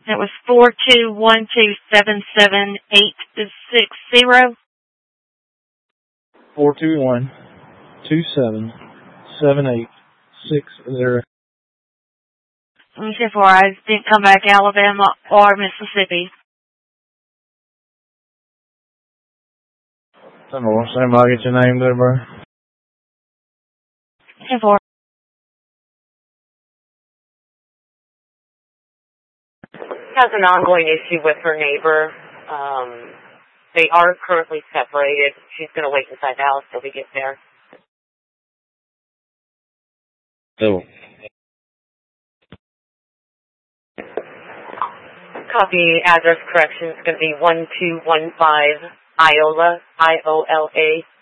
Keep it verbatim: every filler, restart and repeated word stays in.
That was four two one two seven seven eight six zero. Four two one two seven seven eight six zero. ten four, I didn't come back Alabama or Mississippi. ten four, Sam, I'll get your name there, bro. ten four. Has an ongoing issue with her neighbor. Um, they are currently separated. She's going to wait inside the house till we get there. Oh. Copy address correction is going to be one two one five Iola, I O L A